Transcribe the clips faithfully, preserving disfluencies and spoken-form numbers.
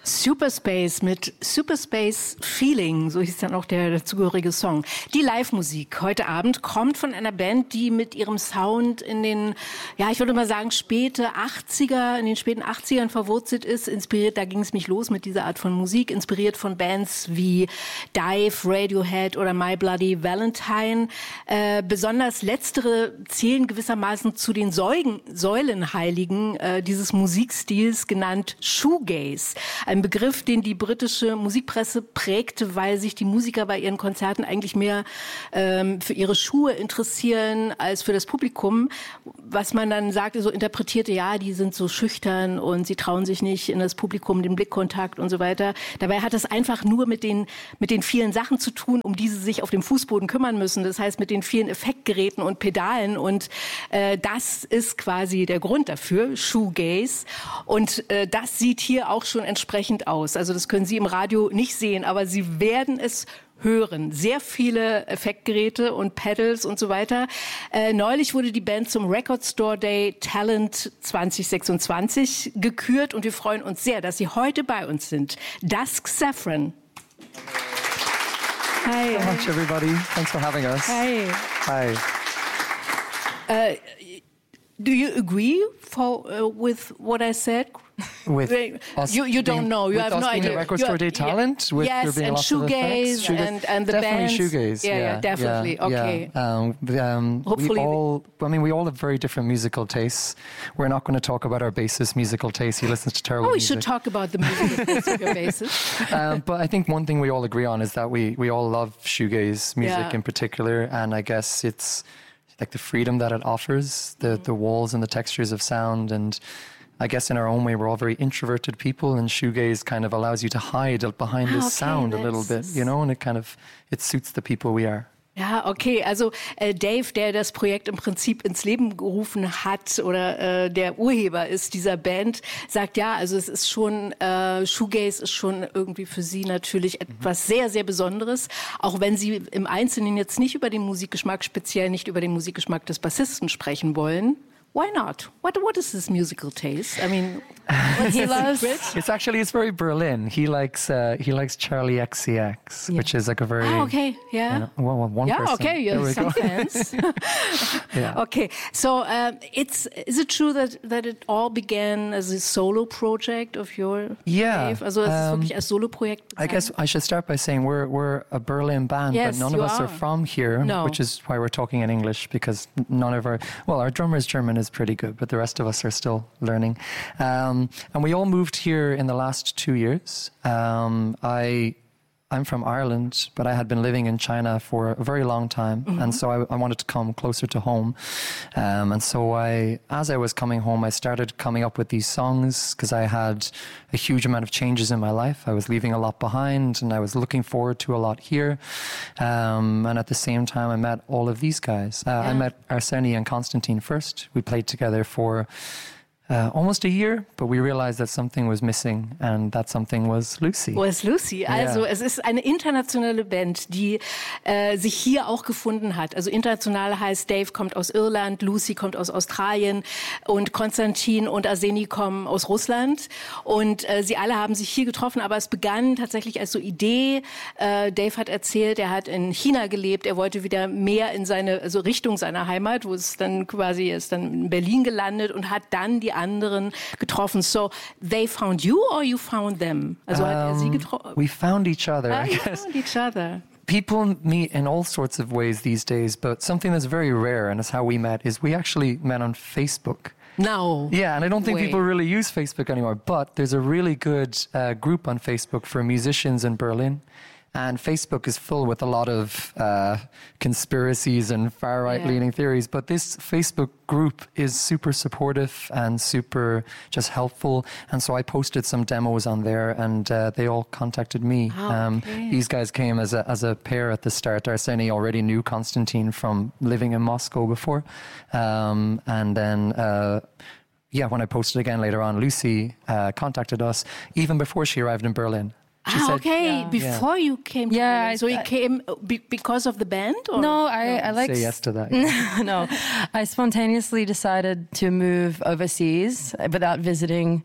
Superspace mit Superspace Feeling, so hieß dann auch der dazugehörige Song. Die Live-Musik heute Abend kommt von einer Band, die mit ihrem Sound in den, ja, ich würde mal sagen, späte achtziger, in den späten achtzigern verwurzelt ist. Inspiriert, da ging es mich los mit dieser Art von Musik, inspiriert von Bands wie Dive, Radiohead oder My Bloody Valentine. Äh, besonders letztere zählen gewissermaßen zu den Säulen, Säulenheiligen äh, dieses Musikstils, genannt Shoegaze. Ein Begriff, den die britische Musikpresse prägte, weil sich die Musiker bei ihren Konzerten eigentlich mehr ähm, für ihre Schuhe interessieren als für das Publikum. Was man dann sagte, so interpretierte, ja, die sind so schüchtern und sie trauen sich nicht in das Publikum, den Blickkontakt und so weiter. Dabei hat es einfach nur mit den, mit den vielen Sachen zu tun, um die sie sich auf dem Fußboden kümmern müssen. Das heißt, mit den vielen Effektgeräten und Pedalen. Und äh, das ist quasi der Grund dafür, Shoegaze. Und äh, das sieht hier auch schon entsprechend aus. Also das können Sie im Radio nicht sehen, aber Sie werden es hören. Sehr viele Effektgeräte und Pedals und so weiter. Äh, neulich wurde die Band zum Record Store Day Talent zwanzig sechsundzwanzig gekürt und wir freuen uns sehr, dass Sie heute bei uns sind. Dusk Saffron. Hi. Thank you so much, everybody. Thanks for having us. Hi. Hi. Uh, do you agree for, uh, with what I said? With us you, you don't being, know. You with have us no being idea. a Record You Store are, Day talent. Yeah, with yes, there being and lots of shoegaze effects. and, and the definitely bands. shoegaze. Yeah, Yeah, yeah, definitely. Yeah, okay. Yeah. Um, um, Hopefully, we all. I mean, we all have very different musical tastes. We're not going to talk about our bassist musical taste. He listens to terrible Oh, we music. should talk about the musical taste of your bassist. um, but I think one thing we all agree on is that we we all love shoegaze music Yeah. in particular, and I guess it's like the freedom that it offers, the mm. the walls and the textures of sound. And I guess in our own way, we're all very introverted people, and shoegaze kind of allows you to hide behind ah, this okay, sound a little bit, you know, and it kind of, it suits the people we are. Ja, okay, also äh, Dave, der das Projekt im Prinzip ins Leben gerufen hat oder äh, der Urheber ist dieser Band, sagt ja, also es ist schon, äh, Shoegaze ist schon irgendwie für sie natürlich etwas sehr, sehr Besonderes, auch wenn sie im Einzelnen jetzt nicht über den Musikgeschmack, speziell nicht über den Musikgeschmack des Bassisten sprechen wollen. Why not? What What is his musical taste? I mean, what's he the loves, secret? It's actually it's very Berlin. He likes uh, he likes Charlie X C X, yeah. which is like a very oh, okay, yeah, you know, well, one yeah, person. okay, you have some fans. yeah. Okay, so um, it's is it true that that it all began as a solo project of your yeah? Dave? Also es ist um, wirklich als Solo-Projekt. I guess I should start by saying we're we're a Berlin band, yes, but none of us are. are from here, no. which is why we're talking in English, because none of our well, our drummer's German is pretty good, but the rest of us are still learning. Um, and we all moved here in the last two years. Um, I. I'm from Ireland, but I had been living in China for a very long time. Mm-hmm. And so I, I wanted to come closer to home. Um, and so I, as I was coming home, I started coming up with these songs because I had a huge amount of changes in my life. I was leaving a lot behind and I was looking forward to a lot here. Um, and at the same time, I met all of these guys. Uh, yeah. I met Arseny and Konstantin first. We played together for Uh, almost a year, but we realized that something was missing, and that something was Lucy. Was Lucy. Also yeah. es ist eine internationale Band, die äh, sich hier auch gefunden hat. Also international heißt, Dave kommt aus Irland, Lucy kommt aus Australien und Konstantin und Arseny kommen aus Russland. Und äh, sie alle haben sich hier getroffen, aber es begann tatsächlich als so Idee. Äh, Dave hat erzählt, er hat in China gelebt, er wollte wieder mehr in seine, also Richtung seiner Heimat, wo es dann quasi ist, dann in Berlin gelandet und hat dann die anderen getroffen. So, they found you or you found them? Also um, hat er sie getroffen? We found each other, ah, I you guess. found each other. People meet in all sorts of ways these days, but something that's very rare, and it's how we met, is we actually met on Facebook. No. Yeah, and I don't think way. people really use Facebook anymore, but there's a really good uh, group on Facebook for musicians in Berlin. And Facebook is full with a lot of uh, conspiracies and far-right yeah. leaning theories. But this Facebook group is super supportive and super just helpful. And so I posted some demos on there, and uh, they all contacted me. Oh, um, okay. These guys came as a, as a pair at the start. Arseny already knew Konstantin from living in Moscow before. Um, and then... Uh, Yeah, when I posted again later on, Lucy uh, contacted us even before she arrived in Berlin. She ah, said, okay. Yeah. Before yeah. you came to yeah, Berlin. So I, you came be- because of the band? Or? No, I, I like... Say yes to that. No, I spontaneously decided to move overseas without visiting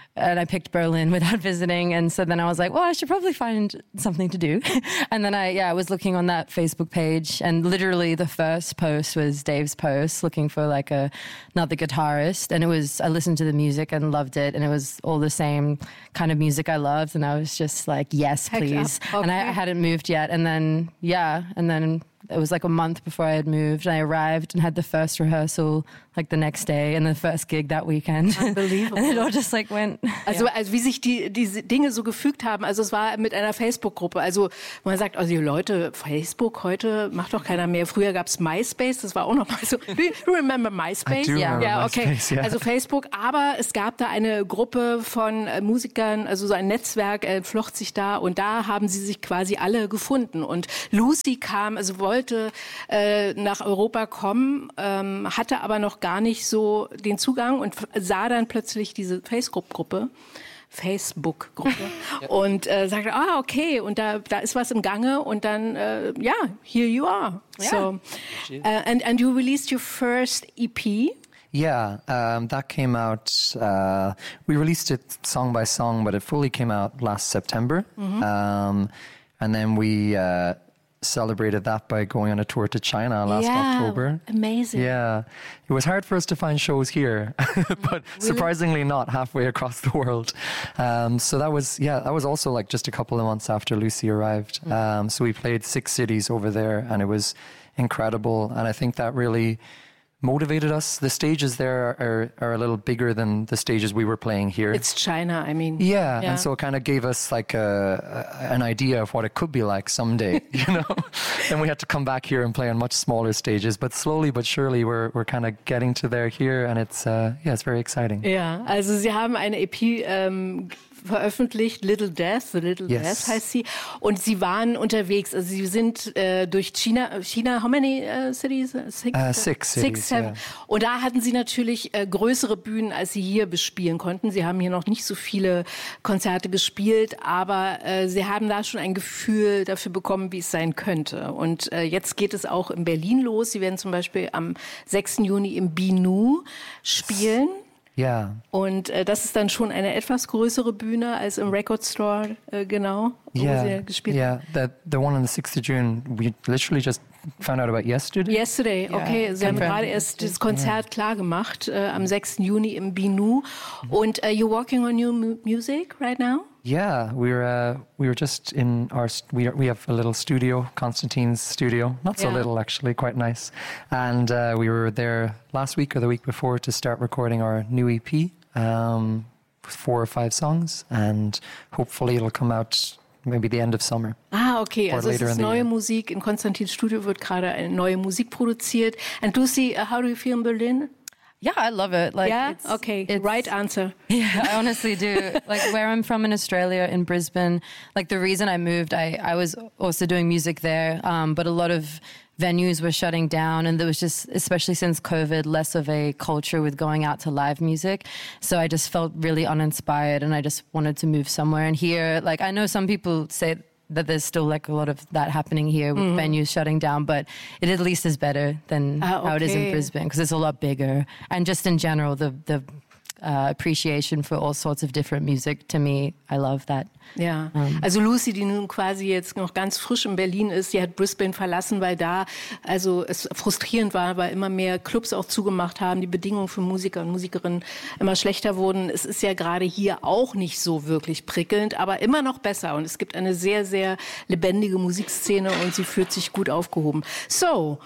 and I picked Berlin without visiting. And so then I was like, well, I should probably find something to do. And then I, yeah, I was looking on that Facebook page, and literally the first post was Dave's post looking for like a, another guitarist. And it was, I listened to the music and loved it. And it was all the same kind of music I loved. And I was just like, yes, please. Okay. And I, I hadn't moved yet. And then, yeah, and then it was like a month before I had moved. And I arrived and had the first rehearsal like the next day and the first gig that weekend. Unbelievable. And it all just like went. Also, yeah. also wie sich die diese Dinge so gefügt haben. Also es war mit einer Facebook-Gruppe. Also man sagt, also Leute, Facebook heute macht doch keiner mehr. Früher gab es MySpace, das war auch noch mal so. Do you remember MySpace? I do ja, remember ja, okay. MySpace, yeah. Also Facebook, aber es gab da eine Gruppe von äh, Musikern, also so ein Netzwerk äh, flocht sich da und da haben sie sich quasi alle gefunden. Und Lucy kam, also wollte äh, nach Europa kommen, ähm, hatte aber noch gar nicht so den Zugang und sah dann plötzlich diese Facebook-Gruppe. Facebook-Gruppe und äh, sagte, ah, okay, und da, da ist was im Gange und dann, äh, ja, here you are. Yeah. So, uh, and, and you released your first E P? Yeah, um, that came out, uh, we released it song by song, but it fully came out last September. Mm-hmm. Um, and then we uh, celebrated that by going on a tour to China last yeah, October. Amazing. Yeah, it was hard for us to find shows here, but really? surprisingly not halfway across the world. Um, so that was, yeah, that was also like just a couple of months after Lucy arrived. Mm. Um, so we played six cities over there and it was incredible. And I think that really motivated us. The stages there are, are a little bigger than the stages we were playing here. It's China, I mean. Yeah, yeah. and so it kind of gave us like a, a, an idea of what it could be like someday, you know? And we had to come back here and play on much smaller stages, but slowly but surely we're we're kind of getting to there here and it's, uh, yeah, it's very exciting. Ja, also Sie haben eine E P ähm, veröffentlicht, Little Death, The Little Yes. Death heißt sie. Und Sie waren unterwegs, also Sie sind äh, durch China, China, how many uh, cities? Six, uh, six cities, six, seven. Yeah. Und da hatten Sie natürlich äh, größere Bühnen, als Sie hier bespielen konnten. Sie haben hier noch nicht so viele Konzerte gespielt, aber äh, Sie haben da schon ein Gefühl dafür bekommen, wie es sein könnte. Und äh, jetzt geht es auch in Berlin los. Sie werden zum Beispiel am sechsten Juni im Binu spielen. Yeah. Und äh, das ist dann schon eine etwas größere Bühne als im Record Store, äh, genau, wo Yeah, Sie gespielt yeah. The, the one on the sixth of June, we literally just found out about yesterday. Yesterday, okay. Yeah. Sie haben gerade erst das Konzert yeah. klar gemacht, äh, am sechsten Juni im Binu. Und uh, you're working on new mu- music right now? Yeah, we were uh, we were just in our st- we are, we have a little studio, Konstantin's studio, not so yeah. little actually, quite nice. And uh, we were there last week or the week before to start recording our new E P, um, four or five songs, and hopefully it'll come out maybe the end of summer. Ah, okay. Also es ist neue year. Musik. In Konstantins Studio wird gerade eine neue Musik produziert. And Lucy, uh, how do you feel in Berlin? Yeah, I love it. Like, yeah, it's, okay, it's, right answer. Yeah, I honestly do. Like where I'm from in Australia, in Brisbane, like the reason I moved, I, I was also doing music there, um, but a lot of venues were shutting down and there was just, especially since COVID, less of a culture with going out to live music. So I just felt really uninspired and I just wanted to move somewhere. And here, like I know some people say that there's still like a lot of that happening here with mm. venues shutting down, but it at least is better than ah, okay. how it is in Brisbane because it's a lot bigger. And just in general, the the uh, appreciation for all sorts of different music, to me, I love that. Ja, also Lucy, die nun quasi jetzt noch ganz frisch in Berlin ist, die hat Brisbane verlassen, weil da also es frustrierend war, weil immer mehr Clubs auch zugemacht haben, die Bedingungen für Musiker und Musikerinnen immer schlechter wurden. Es ist ja gerade hier auch nicht so wirklich prickelnd, aber immer noch besser und es gibt eine sehr, sehr lebendige Musikszene und sie fühlt sich gut aufgehoben. So,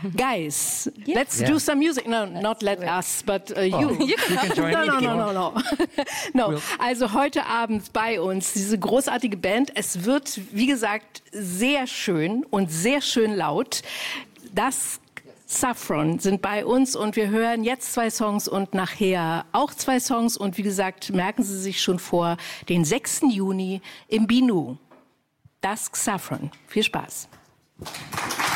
guys, yeah. let's yeah. do some music. No, let's not let us, but uh, you. Oh, you can join no, me. No, no, no, no, no. no. We'll. Also heute Abend bei uns diese großartige Band. Es wird, wie gesagt, sehr schön und sehr schön laut. Das Saffron sind bei uns und wir hören jetzt zwei Songs und nachher auch zwei Songs. Und wie gesagt, merken Sie sich schon vor, den sechsten Juni im Binu. Das Saffron. Viel Spaß.